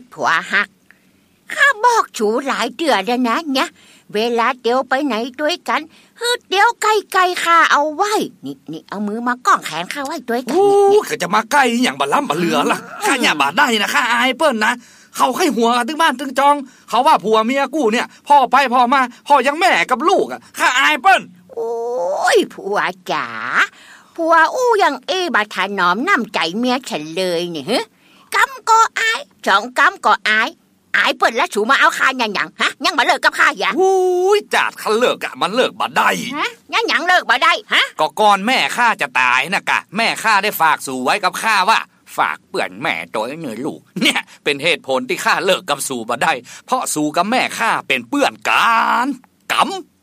ผัวหักข้าบอกชูหลายเดือนแล้วนะเนี่ยเวลาเตียวไปไหนด้วยกันเตียวไกลๆข้าเอาไว้นี่เอามือมาก้องแขนข้าไว้ด้วยกันนี่ก็จะมาใกล้อย่างบะล้ำบะเหลือล่ะข้าอย่าบาดได้นะข้าอายเปิ้นนะเขาให้หัวกันถึงบ้านถึงจองเขาว่าผัวเมียกู้เนี่ยพ่อไปพ่อมาพ่อยังแม่กับลูกอ่ะข้าอายเปิ้นโอ้ยผัวจ๋าผัวยังบาถานอมน้ำใจเมียฉันเลยนี่ฮะกำก็อายสองกำก็อายเปิ้นแล้วสูมาเอาข้ายังฮะยังมาเลิกกับข้าอย่าจาดคันเลิกอะมันเลิกบ่ได้ฮะยังเลิกบ่ได้ฮะก็ก่อนแม่ข้าจะตายนะกะแม่ข้าได้ฝากสู่ไว้กับข้าว่าฝากเปื่อนแม่ตัวเนื้อลูกเนี่ยเป็นเหตุผลที่ข้าเลิกกับสู่บ่ได้เพราะสู่กับแม่ข้าเป็นเปื่อนกันกำ